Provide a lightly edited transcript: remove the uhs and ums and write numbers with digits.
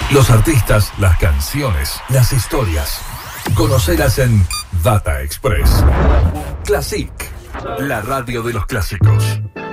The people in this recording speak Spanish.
Los artistas, las canciones, las historias. Conocelas en Data Express. Classic, la radio de los clásicos.